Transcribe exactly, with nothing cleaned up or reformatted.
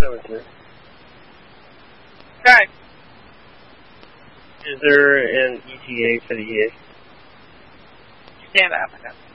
seven two. Okay. Is there an E T A for the E A? Stand up.